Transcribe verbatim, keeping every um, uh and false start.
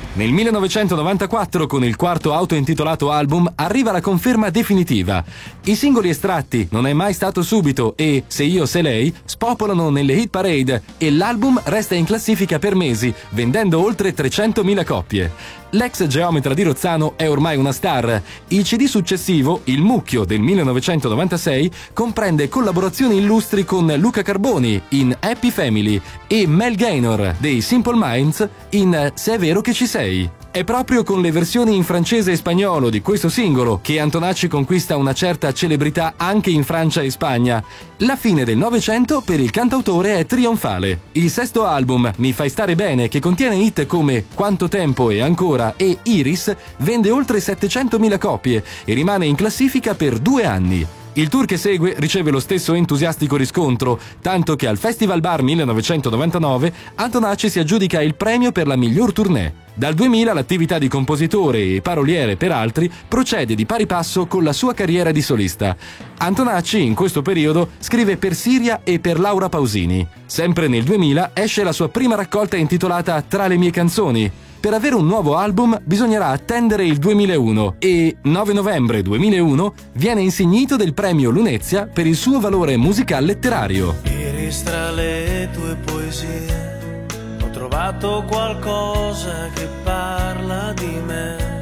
Nel millenovecentonovantaquattro, con il quarto autointitolato album, arriva la conferma definitiva. I singoli estratti "Non è mai stato subito" e "Se io se lei" spopolano nelle hit parade e l'album resta in classifica per mesi, vendendo oltre trecentomila copie. L'ex geometra di Rozzano è ormai una star. Il C D successivo, Il Mucchio del millenovecentonovantasei, comprende collaborazioni illustri con Luca Carboni in Happy Family e Mel Gaynor dei Simple Minds in Se è vero che ci sei. È proprio con le versioni in francese e spagnolo di questo singolo che Antonacci conquista una certa celebrità anche in Francia e Spagna. La fine del Novecento per il cantautore è trionfale. Il sesto album, Mi fai stare bene, che contiene hit come Quanto tempo e Ancora e Iris, vende oltre settecentomila copie e rimane in classifica per due anni. Il tour che segue riceve lo stesso entusiastico riscontro, tanto che al Festival Bar millenovecentonovantanove Antonacci si aggiudica il premio per la miglior tournée. Dal duemila l'attività di compositore e paroliere per altri procede di pari passo con la sua carriera di solista. Antonacci in questo periodo scrive per Siria e per Laura Pausini. Sempre nel duemila esce la sua prima raccolta intitolata Tra le mie canzoni. Per avere un nuovo album bisognerà attendere il duemilauno e, nove novembre duemilauno, viene insignito del premio Lunezia per il suo valore musicale letterario. Iris, tra le tue poesie ho trovato qualcosa che parla di me.